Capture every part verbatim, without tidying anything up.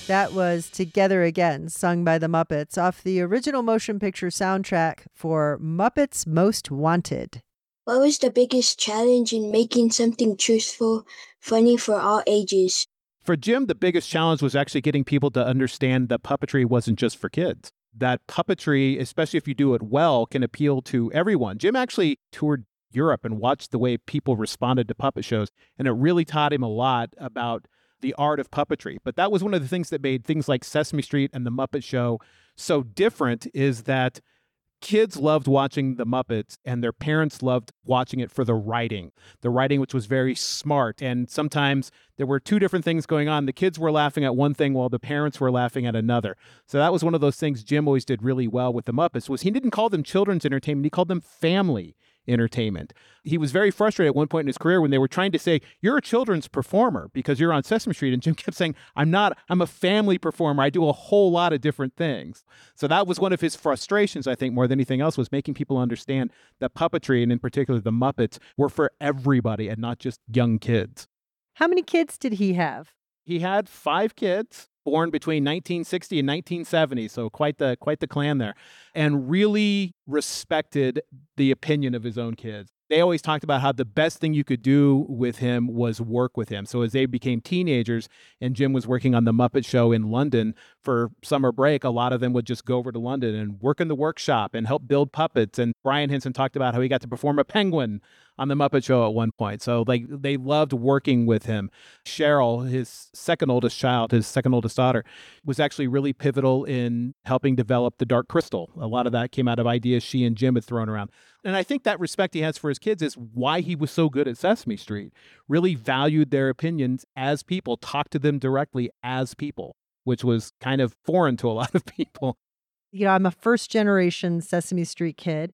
That was Together Again, sung by the Muppets off the original motion picture soundtrack for Muppets Most Wanted. What was the biggest challenge in making something truthful, funny for all ages? For Jim, the biggest challenge was actually getting people to understand that puppetry wasn't just for kids. That puppetry, especially if you do it well, can appeal to everyone. Jim actually toured Europe and watched the way people responded to puppet shows, and it really taught him a lot about the art of puppetry. But that was one of the things that made things like Sesame Street and The Muppet Show so different, is that kids loved watching The Muppets and their parents loved watching it for the writing. The writing, which was very smart. And sometimes there were two different things going on. The kids were laughing at one thing while the parents were laughing at another. So that was one of those things Jim always did really well with The Muppets, was he didn't call them children's entertainment. He called them family entertainment. He was very frustrated at one point in his career when they were trying to say, you're a children's performer because you're on Sesame Street. And Jim kept saying, I'm not, I'm a family performer. I do a whole lot of different things. So that was one of his frustrations, I think, more than anything else, was making people understand that puppetry, and in particular the Muppets, were for everybody and not just young kids. How many kids did he have? He had five kids, born between nineteen sixty and nineteen seventy, so quite the quite the clan there, and really respected the opinion of his own kids. They always talked about how the best thing you could do with him was work with him. So as they became teenagers and Jim was working on The Muppet Show in London for summer break, a lot of them would just go over to London and work in the workshop and help build puppets. And Brian Henson talked about how he got to perform a penguin on The Muppet Show at one point. So like they loved working with him. Cheryl, his second oldest child, his second oldest daughter, was actually really pivotal in helping develop the Dark Crystal. A lot of that came out of ideas she and Jim had thrown around. And I think that respect he has for his kids is why he was so good at Sesame Street. Really valued their opinions as people, talked to them directly as people, which was kind of foreign to a lot of people. You know, I'm a first generation Sesame Street kid.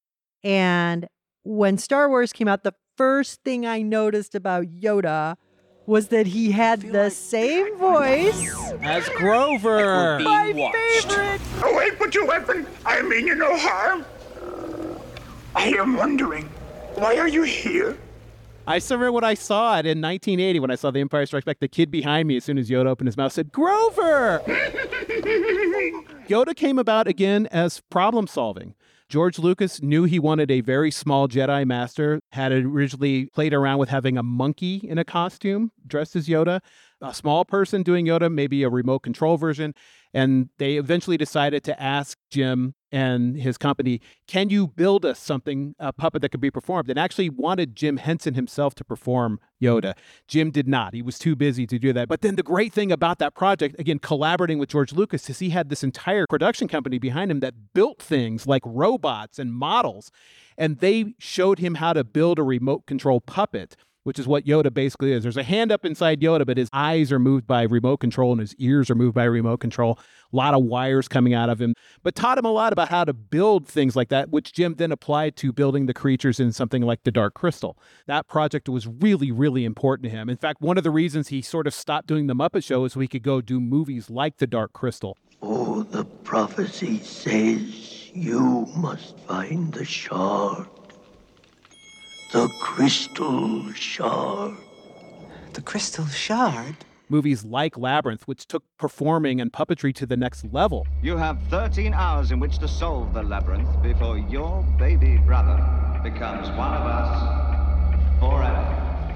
And when Star Wars came out, the first thing I noticed about Yoda was that he had the like same voice as Grover. My favorite. Oh, wait, put your weapon. I mean you no harm. I am wondering, why are you here? I still remember when I saw it in nineteen eighty, when I saw The Empire Strikes Back, the kid behind me, as soon as Yoda opened his mouth, said, Grover! Yoda came about, again, as problem solving. George Lucas knew he wanted a very small Jedi Master, had originally played around with having a monkey in a costume dressed as Yoda, a small person doing Yoda, maybe a remote control version. And they eventually decided to ask Jim and his company, can you build us something, a puppet that could be performed? And actually wanted Jim Henson himself to perform Yoda. Jim did not. He was too busy to do that. But then the great thing about that project, again, collaborating with George Lucas, is he had this entire production company behind him that built things like robots and models. And they showed him how to build a remote control puppet, which is what Yoda basically is. There's a hand up inside Yoda, but his eyes are moved by remote control and his ears are moved by remote control. A lot of wires coming out of him, but taught him a lot about how to build things like that, which Jim then applied to building the creatures in something like the Dark Crystal. That project was really, really important to him. In fact, one of the reasons he sort of stopped doing the Muppet Show is so he could go do movies like the Dark Crystal. Oh, the prophecy says you must find the shard. The crystal shard. The crystal shard? Movies like Labyrinth, which took performing and puppetry to the next level. You have thirteen hours in which to solve the labyrinth before your baby brother becomes one of us forever.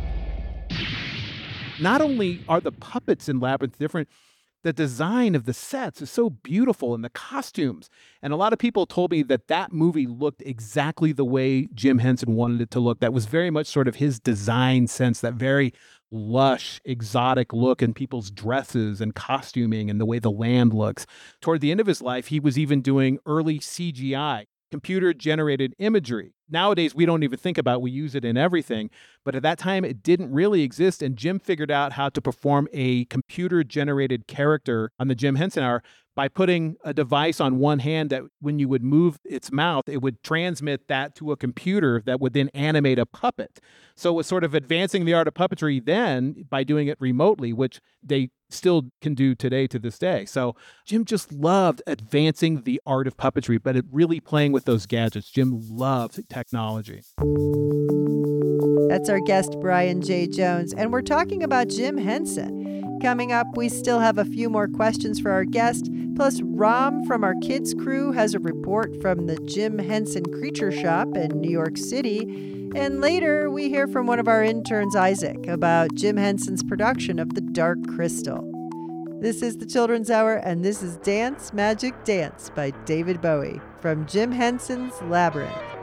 Not only are the puppets in Labyrinth different, the design of the sets is so beautiful, and the costumes. And a lot of people told me that that movie looked exactly the way Jim Henson wanted it to look. That was very much sort of his design sense, that very lush, exotic look in people's dresses and costuming and the way the land looks. Toward the end of his life, he was even doing early C G I, computer-generated imagery. Nowadays, we don't even think about it. We use it in everything. But at that time, it didn't really exist. And Jim figured out how to perform a computer-generated character on the Jim Henson Hour by putting a device on one hand that when you would move its mouth, it would transmit that to a computer that would then animate a puppet. So it was sort of advancing the art of puppetry then by doing it remotely, which they still can do today to this day. So Jim just loved advancing the art of puppetry, but it really playing with those gadgets. Jim loved technology. That's our guest, Brian J. Jones, and we're talking about Jim Henson. Coming up, we still have a few more questions for our guest, plus Ram from our kids crew has a report from the Jim Henson Creature Shop in New York City. And later, we hear from one of our interns, Isaac, about Jim Henson's production of The Dark Crystal. This is the Children's Hour, and this is Dance Magic Dance by David Bowie from Jim Henson's Labyrinth.